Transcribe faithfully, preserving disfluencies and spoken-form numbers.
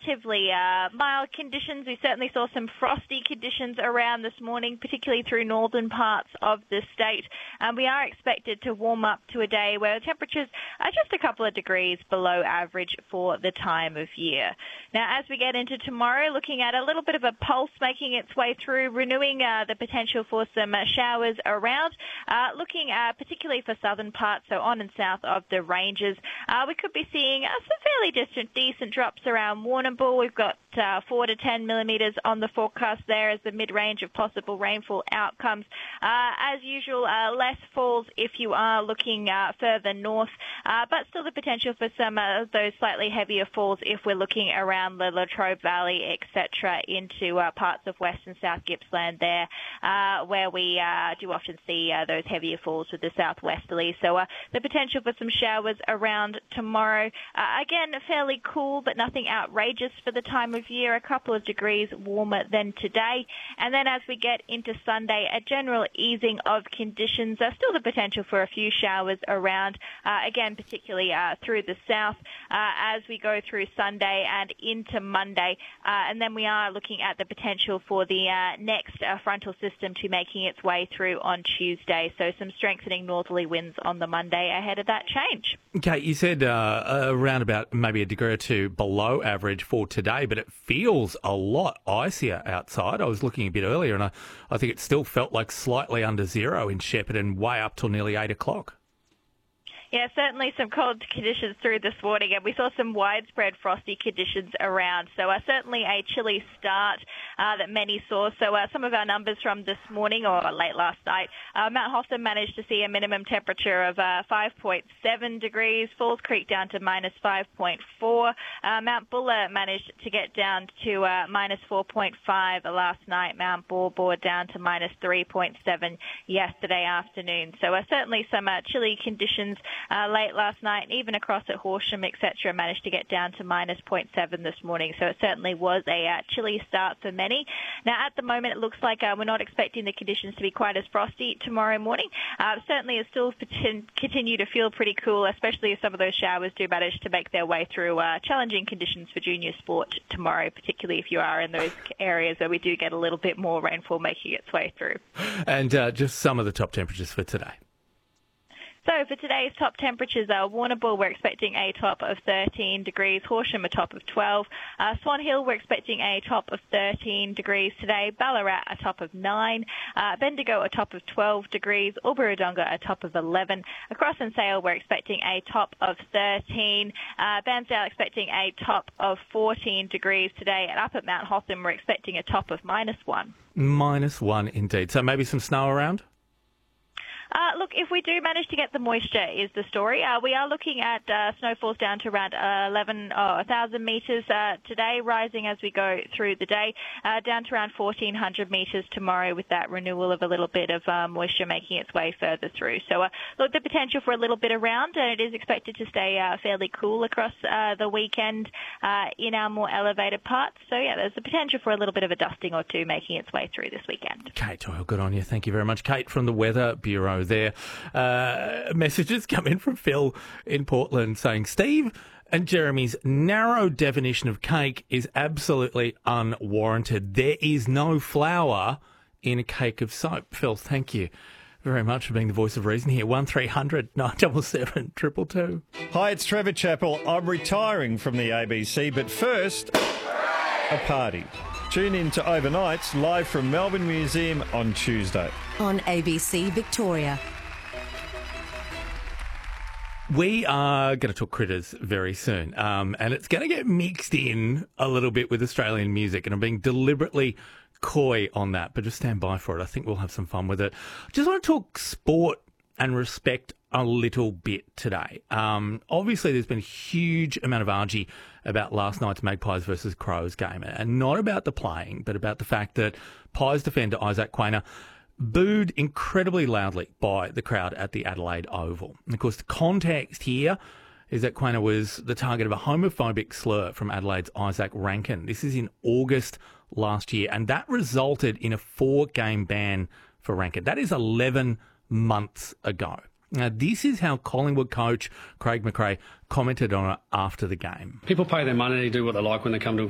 relatively uh, mild conditions. We certainly saw some frosty conditions around this morning, particularly through northern parts of the state. Um, we are expected to warm up to a day where temperatures are just a couple of degrees below average for the time of year. Now, as we get into tomorrow, looking at a little bit of a pulse making its way through, renewing uh, the potential for some uh, showers around, uh, looking uh, particularly for southern parts, so on and south of the ranges. Uh, we could be seeing uh, some fairly distant, decent drops around Warrnambool. We've got uh, four to ten millimetres on the forecast there as the mid-range of possible rainfall outcomes. Uh, as usual, uh, less falls if you are looking uh, further north, uh, but still the potential for some of uh, those slightly heavier falls if we're looking around the Latrobe Valley, et cetera, into uh, parts of West and South Gippsland there, uh, where we uh, do often see uh, those heavier falls with the southwesterly. So uh, the potential for some showers around tomorrow. Uh, again, fairly cool, but nothing outrageous for the time of year. A couple of degrees warmer than today. And then as we get into Sunday, a general easing of conditions. Uh, still the potential for a few showers around, uh, again, particularly uh, through the south uh, as we go through Sunday and into Monday. Uh, and then we are looking at the potential for the uh, next uh, frontal system to making its way through on Tuesday. So some strengthening northerly winds on the Monday ahead of that change. Okay, you said uh, around about maybe a degree or two below average for today, but it feels a lot icier outside. I was looking a bit earlier and I, I think it still felt like slightly under zero in Shepparton, way up till nearly eight o'clock. Yeah, certainly some cold conditions through this morning, and we saw some widespread frosty conditions around. So uh, certainly a chilly start uh, that many saw. So uh, some of our numbers from this morning or late last night, uh, Mount Hotham managed to see a minimum temperature of uh, five point seven degrees, Falls Creek down to minus five point four. Uh, Mount Buller managed to get down to uh, minus four point five last night. Mount Baw Baw down to minus three point seven yesterday afternoon. So uh, certainly some uh, chilly conditions Uh, late last night, and even across at Horsham, et cetera, managed to get down to minus zero point seven this morning. So it certainly was a uh, chilly start for many. Now, at the moment, it looks like uh, we're not expecting the conditions to be quite as frosty tomorrow morning. Uh, certainly, it still continue to feel pretty cool, especially if some of those showers do manage to make their way through uh, challenging conditions for junior sport tomorrow, particularly if you are in those areas where we do get a little bit more rainfall making its way through. And uh, just some of the top temperatures for today. So for today's top temperatures, uh, Warrnambool, we're expecting a top of thirteen degrees. Horsham, a top of twelve. Uh, Swan Hill, we're expecting a top of thirteen degrees today. Ballarat, a top of nine. Uh, Bendigo, a top of twelve degrees. Albury-Wodonga, a top of eleven. Across in Sale, we're expecting a top of thirteen. Uh, Bairnsdale, expecting a top of fourteen degrees today. And up at Mount Hotham, we're expecting a top of minus one. Minus one, indeed. So maybe some snow around? Uh, look, if we do manage to get the moisture is the story. Uh, we are looking at uh, snowfalls down to around uh, eleven or one thousand metres uh, today, rising as we go through the day, uh, down to around fourteen hundred metres tomorrow with that renewal of a little bit of uh, moisture making its way further through. So, uh, look, the potential for a little bit around, and it is expected to stay uh, fairly cool across uh, the weekend uh, in our more elevated parts. So, yeah, there's the potential for a little bit of a dusting or two making its way through this weekend. Kate Doyle, good on you. Thank you very much. Kate from the Weather Bureau there. Uh, messages come in from Phil in Portland saying, Steve and Jeremy's narrow definition of cake is absolutely unwarranted. There is no flour in a cake of soap. Phil, thank you very much for being the voice of reason here. one three hundred nine seven seven two two two. Hi, it's Trevor Chappell. I'm retiring from the A B C, but first, a party. Tune in to Overnights live from Melbourne Museum on Tuesday. On A B C Victoria. We are going to talk critters very soon, um, and it's going to get mixed in a little bit with Australian music, and I'm being deliberately coy on that, but just stand by for it. I think we'll have some fun with it. Just want to talk sport and respect a little bit today. Um, obviously, there's been a huge amount of argy about last night's Magpies versus Crows game, and not about the playing, but about the fact that Pies defender Isaac Quaynor booed incredibly loudly by the crowd at the Adelaide Oval. And of course, the context here is that Quaynor was the target of a homophobic slur from Adelaide's Isaac Rankin. This is in August last year, and that resulted in a four-game ban for Rankin. That is eleven months ago. Now, this is how Collingwood coach Craig McRae commented on it after the game. People pay their money to do what they like when they come to a